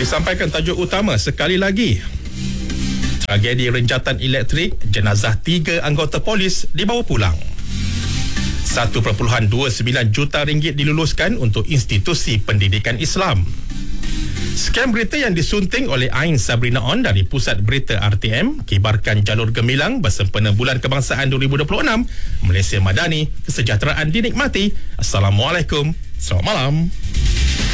Disampaikan tajuk utama sekali lagi. Tragedi renjatan elektrik, jenazah 3 anggota polis dibawa pulang. 1.29 juta ringgit diluluskan untuk institusi pendidikan Islam. Skam berita yang disunting oleh Ain Sabrina On dari Pusat Berita RTM, kibarkan jalur gemilang bersempena Bulan Kebangsaan 2026, Malaysia Madani, kesejahteraan dinikmati. Assalamualaikum. Selamat malam.